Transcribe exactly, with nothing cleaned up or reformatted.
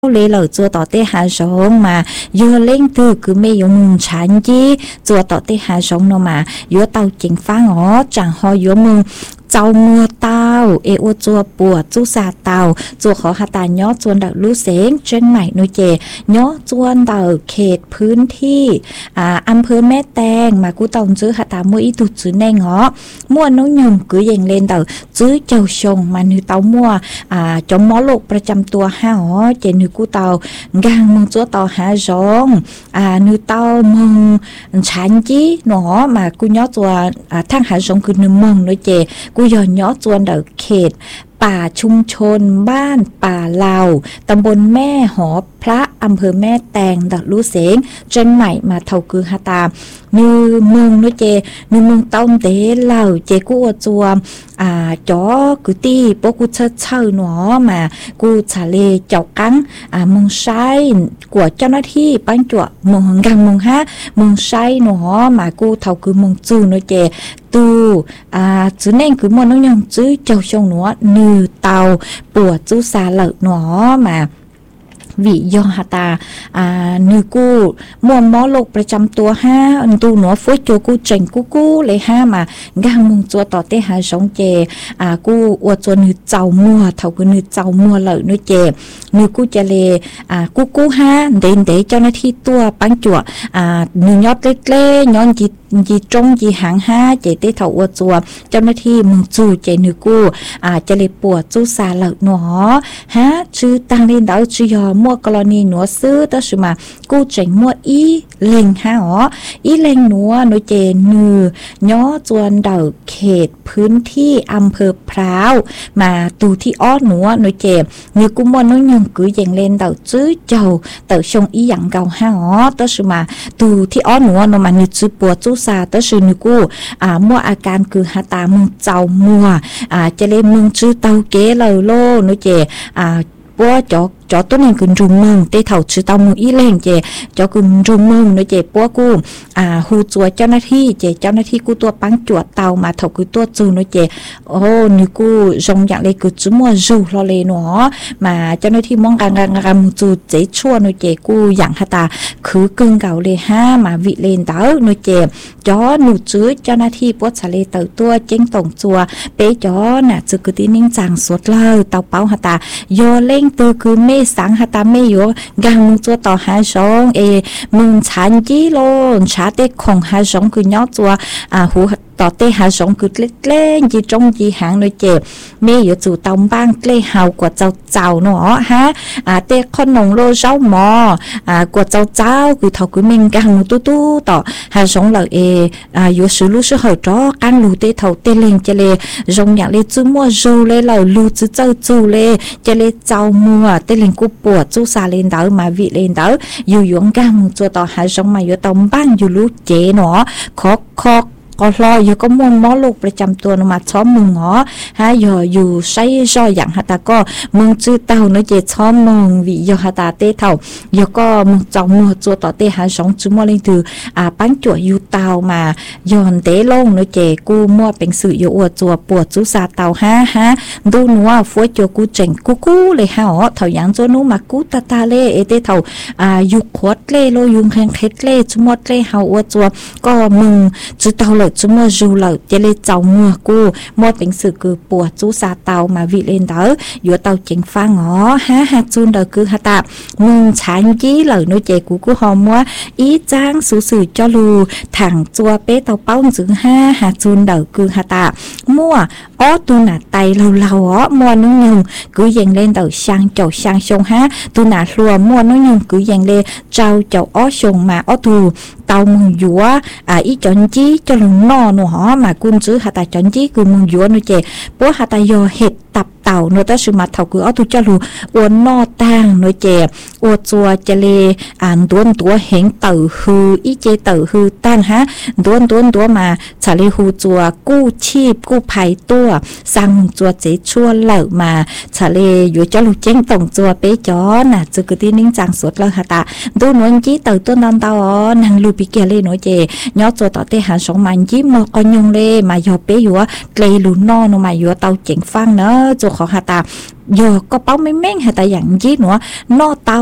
lấy lời chùa tỏ tê hạ sống mà vừa lên từ cứ mê dùng chán chi chùa tỏ tê hạ sống nó mà vừa tàu chính phá ngõ chẳng ho vừa mừng châu mưa tao ê ô chùa bùa chú xa tàu chùa khó hạ tà nhó chuôn đạo lưu xén trên mải nuôi chè nhó chuôn đạo khệt พื้นที่อ่าอำเภอแม่แตงมากูตองซื้อhạ tà mua ít tụtซื้อแน่งอมั่วน้องยงcứ dành lên tàuซื้อเจ้าชงมานือเตามั่วอ่าจอมหมอโลกประจำตัวห้าอ๋อเจนือกูเตากางมึงจัวเตาหาร้องอ่านือเตามึงฉันจีหนอมากูย้อจัวอ่าทั้งหาร้องคือนือมึงน้อยเจกูย้อนย้อจวนเดาเขตป่าชุมชนบ้านป่าเหลาตำบลแม่หอพระอำเภอแม่แตงดักลูเสงจนใหม่มาเท่าคือฮาตานือเมืองน้อยเจนือเมืองต้มเตเหล่าเจกูอจัวอ่าจ๋อกูตีปกูเชิดเชิญหนอมากูชาเลเจ้ากังอ่าเมืองไซกว่าเจ้าหน้าที่ปั้นจั่วเมืองกังเมืองฮะเมืองไซหนอมากูเท่าคือเมืองจูน้อยเจตูอ่าจื้อเน่งคือมันน้องยังจื้อเจ้าชงหนัวนือเตาปวดจู้ซาเหลหนอมาวิยอหตาอ่านือกูมัวมอโลกประจำตัวห้าอันตูหนัวฟุ้ยโจกูเจงกูกูเลยห้ามากางมุงจัวต่อเตหาสองเจอ่ากูอวดจัวนือเจ้ามัวเท่ากูนือเจ้ามัวเลยนือเจนือกูจะเลอ่ากูกูห้าเดินเดเจ้าหน้าที่ตัวปังจัวอ่านือยอดเล็กเล่ย้อนจีจีจงจีหางห้าเจเตเท่าอวดจัวเจ้าหน้าที่มึงจูเจนือกูอ่าจะเลปวดจูซาเหลหนอฮะชื่อตังเล่นดาวชื่อยอมัวกรณีหนัวซื้อตั้งสมากูเจ๋งมัวอีเล็งฮะอ๋ออีเล็งหนัวหนูเจนือย่อจวนเดาเขตพื้นที่อำเภอพร้าวมาตูที่อ้อหนัวหนูเจนือกูมัวน้องยังกูยังเล่นเดาจื้อเจ้าเต๋อชงอีหยังเก่าฮะอ๋อตั้งสมาตูที่อ้อหนัวหนูมันนือจื้อปวดจู้ซาตั้งสนือกูอ่ามัวอาการคือฮาตามึงเจ้ามัวอ่าจะเล่นมึงจื้อเตาเก๋เลยโลหนูเจอ่าปัวจอกจอตัวนึงคือรุมมึงเตะเท่าชื่อเตามืออีเล่งเจจอคือรุมมึงเนาะเจปัวกูอ่าหูจัวเจ้าหน้าที่เจเจ้าหน้าที่กูตัวปังจวดเตามาเท่าคือตัวจูเนาะเจโอ้นี่กูจงอย่างเลยคือจุมัวจูรอเลยเนาะมาเจ้าหน้าที่มองการการการมึงจูเจชั่วเนาะเจกูอย่างฮะตาคือกึ่งเก่าเลยห้ามาวิเลนเตาเนาะเจจอหนูจื้อเจ้าหน้าที่ปัวทะเลเตาตัวเจ้งตงจัวเป๊จอน่ะจือคือที่นิ่งจางสดเลยเตาเป้าฮะตาโยเล่งตัวคือเมสังหตาไม่อยู่กังมึงจัวต่อหาสองเอมึงฉันจีโลชาเต็กของหาสองคือย้อจัวอ่าหูต่อเตหาสองคือเล็กๆจีจงจีหางโดยเจ็บเมย์อยู่จู่ตอมบ้างเกล้เฮากว่าเจ้าเจ้าเนาะฮะอ่าเตะขนมโลเจ้าหมออ่ากว่าเจ้าเจ้าคือเท่าคือมิงกังตู้ตู้ต่อหาสองเหล่าเออ่าอยู่สื่อรู้สื่อเหาจ้อการรู้เตะเท่าเตะเลงเจเลจงอย่างเลยจู่มัวจูเลยเหล่ารู้จู่เจ้าจู่เลยเจเลเจ้ามัวเตะเลงกูปวดจู่ซาเลนเดอมาวิเลนเดออยู่หยงกังมึงจัวต่อหาสองมาอยู่ตอมบ้างอยู่รู้เจเนาะขอขอก็รออยู่ก็มวนมอลูกประจำตัวนมาช้อมมึงหอฮะอยู่อยู่ใช้จออย่างฮะตาก็มึงจื้อเต่าเนื้อเจช้อมมึงวิยฮะตาเต้เท่าอยู่ก็มึงจองมือจัวต่อเต้หาสองจุ่มอลิงถืออ่าปั้นจั่วอยู่เต่ามาย้อนเต้ลงเนื้อเจกูมัวเป็นสื่ออยู่อวดจัวปวดจุซาเต่าฮะฮะดูหนัวฟัวจัวกูเจ๋งกูกูเลยฮะอ๋อเท่าอย่างจัวนู้มากูตาตาเล่เอเต้เท่าอ่ายุขวดเล่โลยุงแข็งเท็ดเล่จุ่มอดเล่เฮาอวดจัวก็มึงจื้อเต่าเลยจุมัวจูเหล่าเจเลเจ้ามัวกูมัวเป็นสื่อคือปวดจูซาเตามาวิเลนเดออยู่เตาเจงฟังอ๋อฮะฮะจูนเดอคือฮะตามึงฉันยี่เหล่าโนเจกูกูหอมมัวอีจางสูสื่อจอลูถังจัวเป๊เตาเป้าจื้อห้าฮะจูนเดอคือฮะตามัวอ้อตูหนาไตเราเราอ๋อมัวนุ่งยงกูยังเล่นเตาช่างเจ้าช่างชงฮะตูหนารัวมัวนุ่งยงกูยังเล่เจ้าเจ้าอ้อชงมาอ้อตูเตามึงยัวอ่าอีจอนจี้จอลงนอหนูหอมากุนซื้อหาตาจอนจี้กูมึงยัวหนูเจปัวหาตายอเห็ดตับเต่าโนตัสมาเท่าคือเอาตุจลูอวนนอตั้งโนเจอวจัวเจเลอ่านตัวตัวเห็งเต่าฮืออีเจเต่าฮือตั้งฮะตัวตัวตัวมาชาลีฮูจัวกู้ชีพกู้ภัยตัวสั่งจัวเจชั่วเหล่ามาชาลีอยู่จลูเจ้งต่งจัวเป๊จอน่ะจึกตีนิ่งจังสดแล้วหาตาตัวนวลจี้เต่าตัวนอนเต่าอ๋อนางลูปิเกเลโนเจย้อจัวต่อเตหาสองมันยิ้มมอกอนยงเลมายอเป๊อยู่เกลลูนอโนมาอยู่เต่าเจ๋งฟังเนอะจัวขอหาตาโยก็เป้าไม่แม่งหาตาอย่างยี่หนัวนอเตา